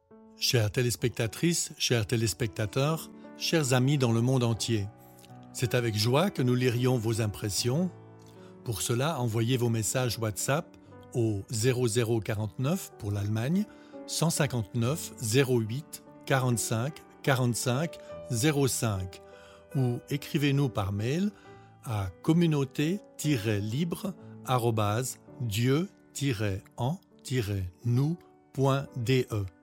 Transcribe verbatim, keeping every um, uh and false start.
Chères téléspectatrices, chers téléspectateurs, chers amis dans le monde entier, c'est avec joie que nous lirions vos impressions. Pour cela, envoyez vos messages WhatsApp au zéro zéro quarante-neuf pour l'Allemagne, cent cinquante-neuf zéro huit quarante-cinq quarante-cinq zéro cinq ou écrivez-nous par mail à communauté-libre arobase dieu tiret en tiret nous point de.